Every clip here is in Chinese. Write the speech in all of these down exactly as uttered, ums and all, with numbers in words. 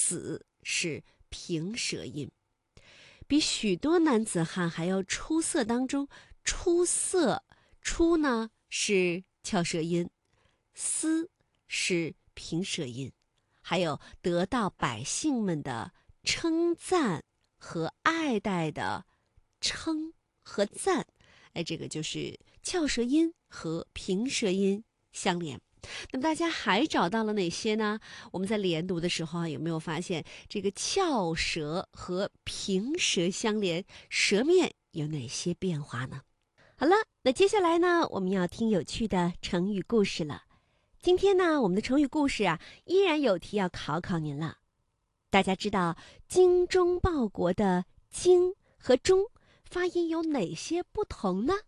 子是平舌音。比许多男子汉还要出色当中，出色出呢是翘舌音，思是平舌音，还有得到百姓们的称赞和爱戴的称和赞，哎，这个就是翘舌音和平舌音相连。那么大家还找到了哪些呢？我们在连读的时候啊，有没有发现这个翘舌和平舌相连，舌面有哪些变化呢？好了，那接下来呢，我们要听有趣的成语故事了。今天呢，我们的成语故事啊，依然有题要考考您了。大家知道精忠报国的精和忠发音有哪些不同呢？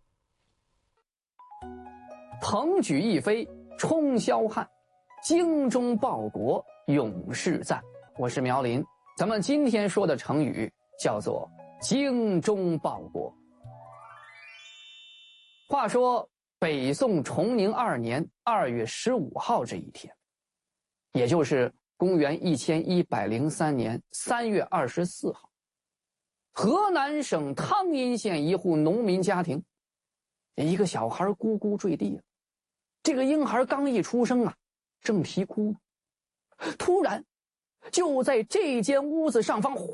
鹏举一飞冲霄汉，精忠报国永世赞。我是苗林，咱们今天说的成语叫做精忠报国。话说北宋崇宁二年二月十五号这一天，也就是公元一千一百零三年三月二十四号，河南省汤阴县一户农民家庭，一个小孩咕咕坠地了。这个婴孩刚一出生啊，正啼哭呢，突然就在这间屋子上方，哗，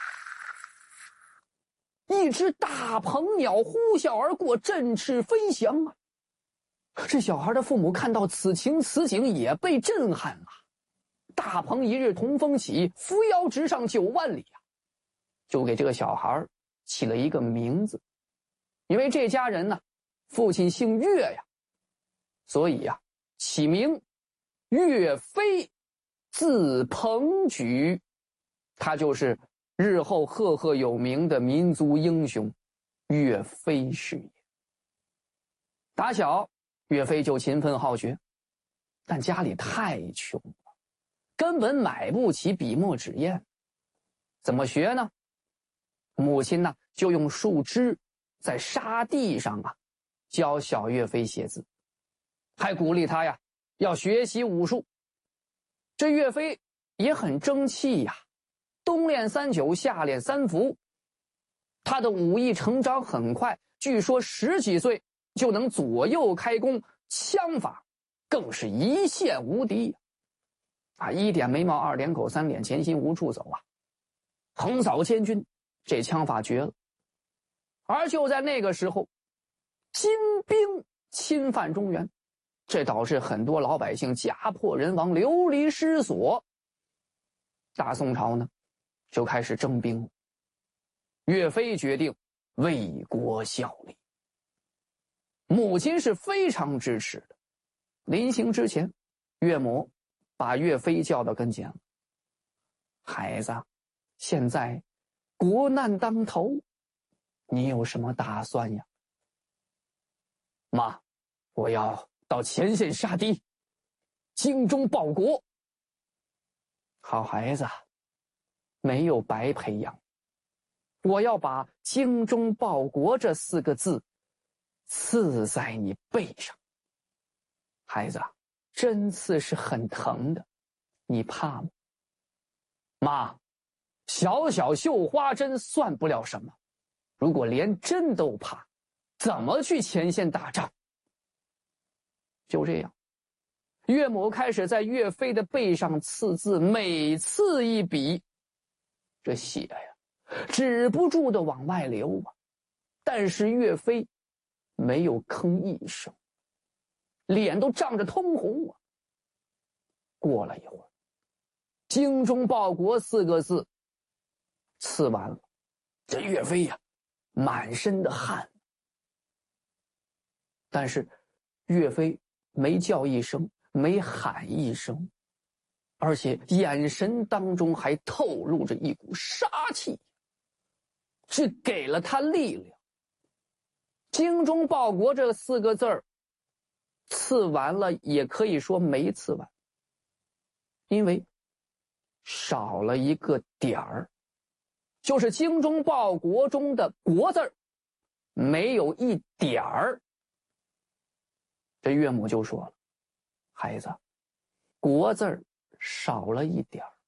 一只大鹏鸟呼啸而过，振翅飞翔啊！这小孩的父母看到此情此景，也被震撼了。大鹏一日同风起，扶摇直上九万里啊！就给这个小孩起了一个名字，因为这家人呢，父亲姓岳呀，所以呀、啊，起名岳飞，字鹏举，他就是日后赫赫有名的民族英雄岳飞是也。打小岳飞就勤奋好学，但家里太穷了，根本买不起笔墨纸砚。怎么学呢？母亲呢就用树枝在沙地上啊教小岳飞写字，还鼓励他呀要学习武术。这岳飞也很争气呀，冬练三九，夏练三伏，他的武艺成长很快，据说十几岁就能左右开弓，枪法更是一线无敌啊！一点眉毛，二点口，三点前心，无处走啊，横扫千军，这枪法绝了。而就在那个时候，金兵侵犯中原，这导致很多老百姓家破人亡，流离失所。大宋朝呢就开始征兵了，岳飞决定为国效力。母亲是非常支持的，临行之前，岳母把岳飞叫到跟前了。孩子，现在国难当头，你有什么打算呀？妈，我要到前线杀敌，精忠报国。好孩子，没有白培养，我要把精忠报国这四个字刺在你背上。孩子，针刺是很疼的，你怕吗？妈，小小绣花针算不了什么，如果连针都怕，怎么去前线打仗？就这样，岳母开始在岳飞的背上刺字，每刺一笔，这血呀止不住的往外流啊。但是岳飞没有吭一声，脸都涨着通红啊。过了一会儿，精忠报国四个字刺完了，这岳飞呀满身的汗，但是岳飞没叫一声，没喊一声，而且眼神当中还透露着一股杀气，是给了他力量。精忠报国这四个字儿刺完了，也可以说没刺完，因为少了一个点儿，就是精忠报国中的国字儿没有一点儿。这岳母就说了，孩子，国字儿少了一点儿，